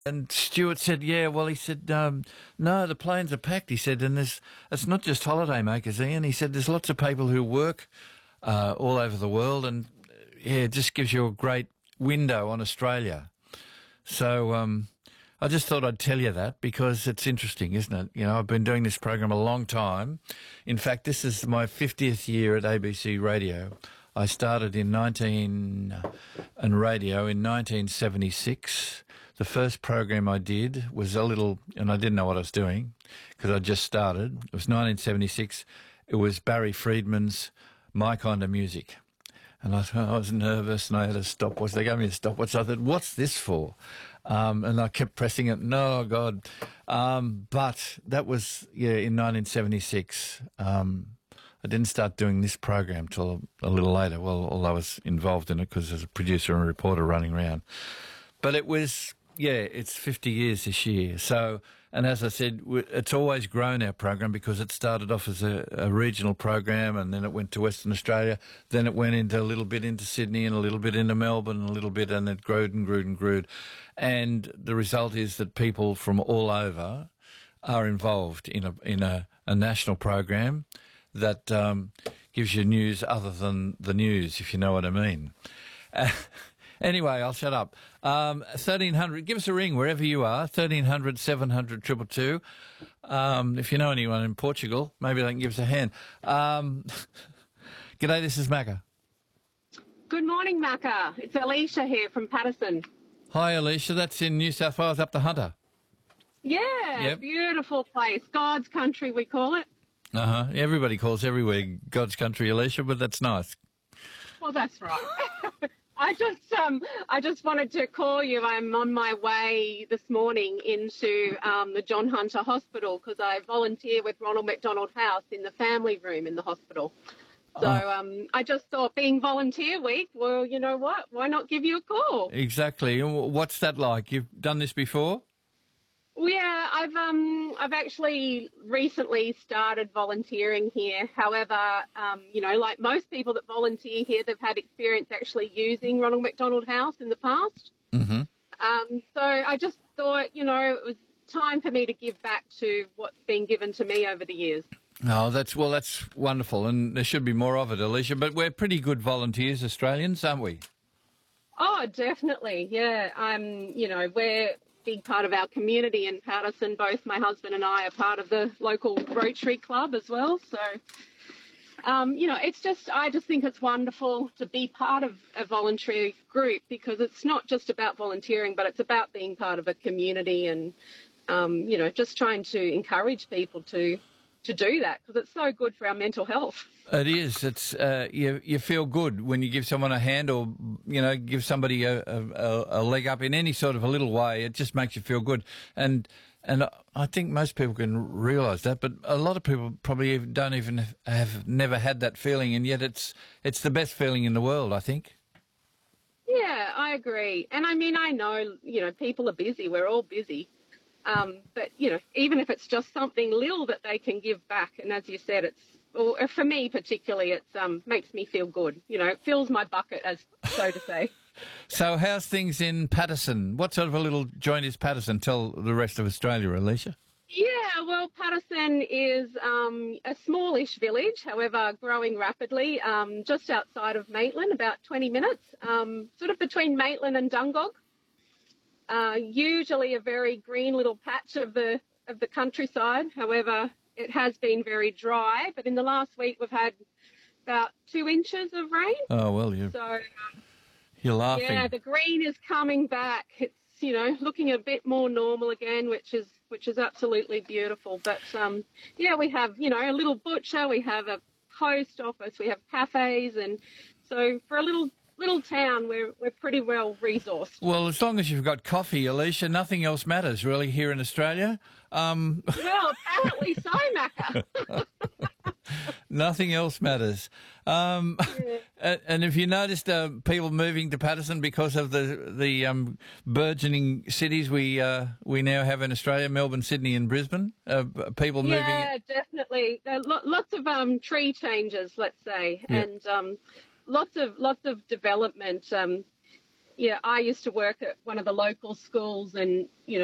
And Stuart said, yeah, well, he said, no, the planes are packed, he said, and it's not just holidaymakers, Ian. He said there's lots of people who work all over the world, and, yeah, it just gives you a great window on Australia. So I just thought I'd tell you that because it's interesting, isn't it? You know, I've been doing this program a long time. In fact, this is my 50th year at ABC Radio. I started in radio in 1976. The first program I did was and I didn't know what I was doing because I just started. It was 1976. It was Barry Friedman's My Kind of Music. And I was nervous and I had a stopwatch. They gave me a stopwatch. I thought, what's this for? And I kept pressing it. No, God. But that was, in 1976. I didn't start doing this program till a little later. Well, although I was involved in it because there's a producer and a reporter running around. But it was, it's 50 years this year. So, and as I said, it's always grown, our program, because it started off as a regional program and then it went to Western Australia. Then it went into a little bit into Sydney and a little bit into Melbourne and a little bit, and it grew and grew and grew. And the result is that people from all over are involved in a national program that gives you news other than the news, if you know what I mean. Anyway, I'll shut up. 1300, give us a ring wherever you are, 1300 700 222. If you know anyone in Portugal, maybe they can give us a hand. G'day, this is Macca. Good morning, Macca. It's Alicia here from Patterson. Hi, Alicia. That's in New South Wales, up the Hunter. Yeah, yep. Beautiful place. God's country, we call it. Uh-huh. Everybody calls everywhere God's country, Alicia, but that's nice. Well, that's right. I just wanted to call you. I'm on my way this morning into the John Hunter Hospital because I volunteer with Ronald McDonald House in the family room in the hospital. So I just thought, being volunteer week, well, you know what? Why not give you a call? Exactly. And what's that like? You've done this before? Well, yeah, I've actually recently started volunteering here. However, like most people that volunteer here, they've had experience actually using Ronald McDonald House in the past. Mm-hmm. So I just thought, it was time for me to give back to what's been given to me over the years. Oh, that's wonderful, and there should be more of it, Alicia. But we're pretty good volunteers, Australians, aren't we? Oh, definitely, yeah. We're big part of our community in Patterson. Both my husband and I are part of the local Rotary Club as well. So, I just think it's wonderful to be part of a voluntary group because it's not just about volunteering, but it's about being part of a community and, just trying to encourage people to do that because it's so good for our mental health. It is. It's you feel good when you give someone a hand or, give somebody a leg up in any sort of a little way. It just makes you feel good. And I think most people can realise that, but a lot of people probably don't even have never had that feeling, and yet it's the best feeling in the world, I think. Yeah, I agree. And I mean, I know, people are busy. We're all busy. But, even if it's just something little that they can give back, and as you said, for me particularly, it makes me feel good. It fills my bucket, as so to say. So how's things in Patterson? What sort of a little joint is Patterson? Tell the rest of Australia, Alicia. Yeah, well, Patterson is a smallish village, however, growing rapidly, just outside of Maitland, about 20 minutes, sort of between Maitland and Dungog. Usually a very green little patch of the countryside. However, it has been very dry. But in the last week, we've had about 2 inches of rain. Oh well, you're laughing. Yeah, the green is coming back. It's looking a bit more normal again, which is absolutely beautiful. But we have a little butcher, we have a post office, we have cafes, and so for a little town, we're pretty well resourced. Well, as long as you've got coffee, Alicia, nothing else matters really here in Australia. Well, apparently so, Macca. Nothing else matters. And have you noticed people moving to Patterson because of the burgeoning cities we now have in Australia, Melbourne, Sydney and Brisbane? People moving? Yeah, definitely. Lots of tree changes, let's say, and lots of development. I used to work at one of the local schools, and